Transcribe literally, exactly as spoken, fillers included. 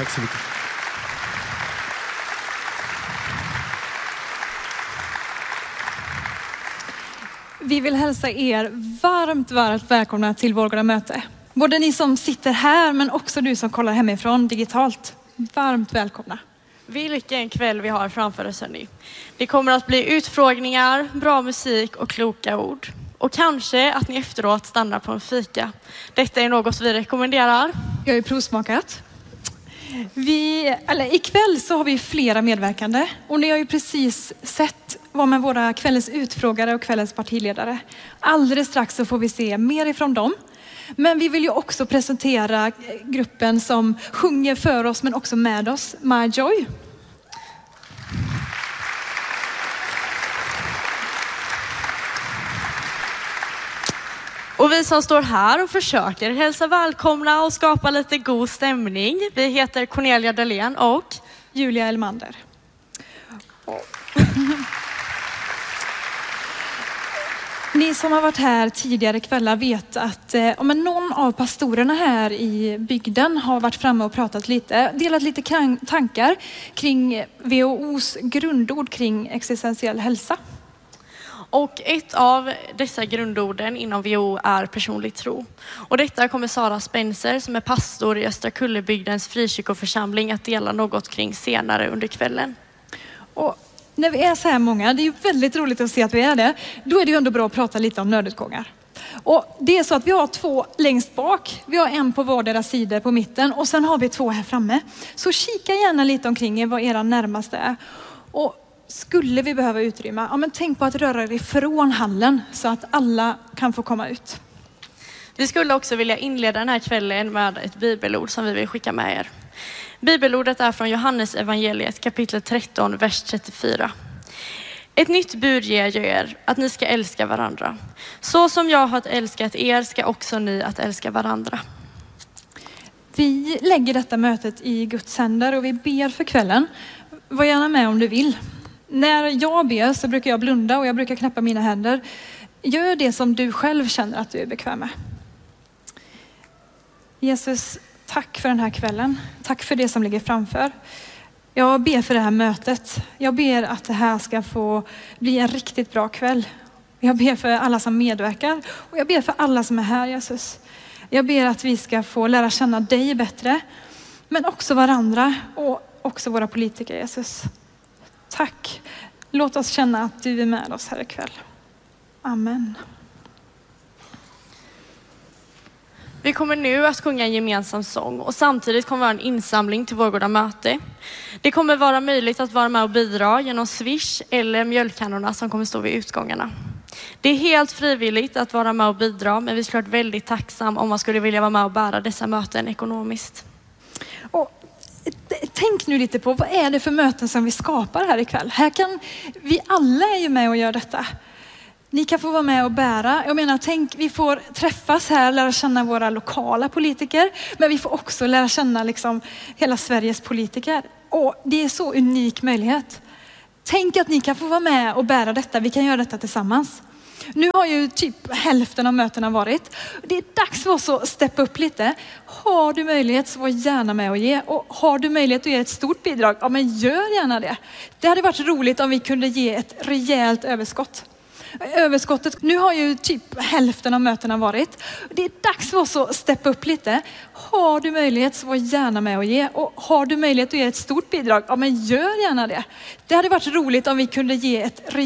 Tack så mycket. Vi vill hälsa er varmt, varmt välkomna till Vårgårda möte. Både ni som sitter här men också du som kollar hemifrån digitalt. Varmt välkomna. Vilken kväll vi har framför oss, hörni. Det kommer att bli utfrågningar, bra musik och kloka ord. Och kanske att ni efteråt stannar på en fika. Detta är något vi rekommenderar. Jag har ju provsmakat. Vi, eller ikväll så har vi flera medverkande. Och ni har ju precis sett vad med våra kvällens utfrågare och kvällens partiledare. Alldeles strax så får vi se mer ifrån dem. Men vi vill ju också presentera gruppen som sjunger för oss men också med oss, My Joy. Och vi som står här och försöker hälsa välkomna och skapa lite god stämning. Vi heter Cornelia Dahlén och Julia Elmander. Ni som har varit här tidigare kvällar vet att eh, om någon av pastorerna här i bygden har varit framme och pratat lite, delat lite kring, tankar kring V O O:s grundord kring existentiell hälsa. Och ett av dessa grundorden inom V O är personlig tro. Och detta kommer Sara Spencer som är pastor i Östra Kullebygdens frikyrkoförsamling att dela något kring senare under kvällen. Och när vi är så här många, det är ju väldigt roligt att se att vi är det, då är det ju ändå bra att prata lite om nödutgångar. Och det är så att vi har två längst bak, vi har en på vardera sidor på mitten och sen har vi två här framme. Så kika gärna lite omkring er vad era närmaste är. Och skulle vi behöva utrymme, ja men tänk på att röra er ifrån hallen så att alla kan få komma ut. Vi skulle också vilja inleda den här kvällen med ett bibelord som vi vill skicka med er. Bibelordet är från Johannes evangeliet kapitel tretton, vers trettiofyra. Ett nytt bud ger jag er, att ni ska älska varandra. Så som jag har älskat er ska också ni att älska varandra. Vi lägger detta mötet i Guds händer och vi ber för kvällen. Var gärna med om du vill. När jag ber så brukar jag blunda och jag brukar knäppa mina händer. Gör det som du själv känner att du är bekväm med. Jesus, tack för den här kvällen. Tack för det som ligger framför. Jag ber för det här mötet. Jag ber att det här ska få bli en riktigt bra kväll. Jag ber för alla som medverkar. Och jag ber för alla som är här, Jesus. Jag ber att vi ska få lära känna dig bättre. Men också varandra och också våra politiker, Jesus. Tack. Låt oss känna att du är med oss här ikväll. Amen. Vi kommer nu att sjunga en gemensam sång och samtidigt kommer det vara en insamling till Vårgårda möte. Det kommer vara möjligt att vara med och bidra genom Swish eller mjölkkannorna som kommer stå vid utgångarna. Det är helt frivilligt att vara med och bidra, men vi skulle vara väldigt tacksam om man skulle vilja vara med och bära dessa möten ekonomiskt. Och tänk nu lite på vad är det för möten som vi skapar här ikväll. Här kan vi alla är ju med och gör detta. Ni kan få vara med och bära. Jag menar, tänk, vi får träffas här, lära känna våra lokala politiker. Men vi får också lära känna liksom hela Sveriges politiker. Och det är så unik möjlighet. Tänk att ni kan få vara med och bära detta. Vi kan göra detta tillsammans. Nu har ju typ hälften av mötena varit. Det är dags för oss att steppa upp lite. Har du möjlighet så var gärna med och ge. Och har du möjlighet att ge ett stort bidrag, ja men gör gärna det. Det hade varit roligt om vi kunde ge ett rejält överskott. Överskottet, nu har ju typ hälften av mötena varit. Det är dags för oss att steppa upp lite. Har du möjlighet så var gärna med och ge. Och har du möjlighet att ge ett stort bidrag, ja men gör gärna det. Det hade varit roligt om vi kunde ge ett